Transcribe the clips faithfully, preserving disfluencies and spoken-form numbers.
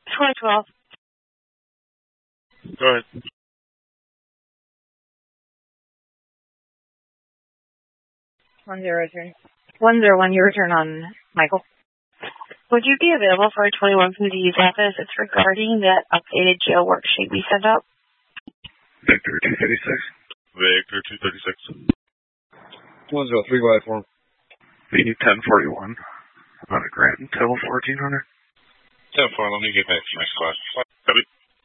twenty twelve. Go ahead. One zero return. One zero one, your return on Michael. Would you be available for a twenty-one from the use office? It's regarding that updated jail worksheet we sent out. Victor two thirty-six. Victor two thirty-six. one zero three by four. V ten forty-one. On a grant until fourteen hundred. ten four, let me get back to my squad. Copy.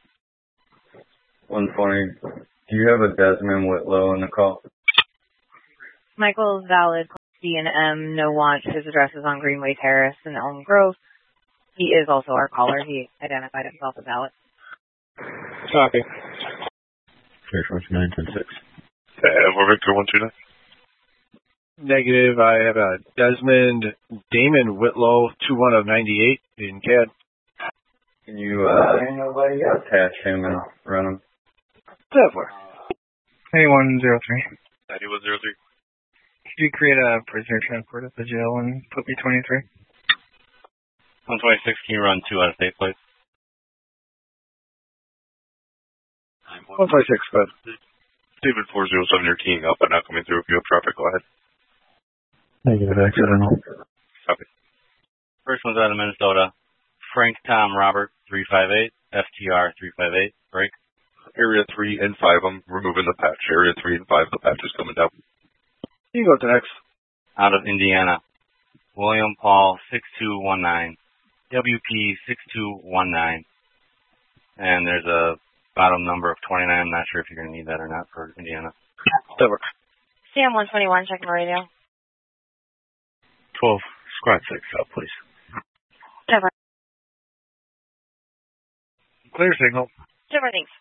one twenty. Do you have a Desmond Whitlow in the call? Michael's valid. D and M, no watch. His address is on Greenway Terrace in Elm Grove. He is also our caller. He identified himself as valid. Copy. nine ten six. Uh, we're Victor one two nine. Negative. I have a Desmond Damon Whitlow two one of ninety-eight in C A D. Can you uh, anybody attach him and run him? Definitely. eighty-one zero three. ninety-one zero three. Could you create a prisoner transport at the jail and put me twenty-three? one twenty-six, can you run two out of state, please? one twenty-six, but David four zero seven, you're keying up, but not coming through. If you have traffic, go ahead. negative accidental. Copy. First one's out of Minnesota. Frank Tom Robert three five eight, F T R three five eight, break. Area three and five, I'm removing the patch. Area three and five, the patch is coming down. You can go to next. Out of Indiana. William Paul six two one nine, W P six two one nine. And there's a bottom number of twenty-nine. I'm not sure if you're going to need that or not for Indiana. That works. Sam one twenty-one, check my radio. twelve, squad six, out, please. Deborah. Clear signal. Deborah, thanks.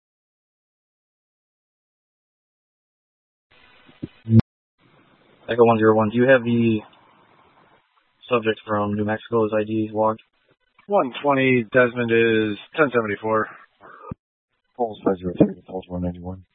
Echo one zero one, do you have the subject from New Mexico's I D logged? one twenty, Desmond is ten seventy-four. Pulse five zero three, Pulse one ninety-one.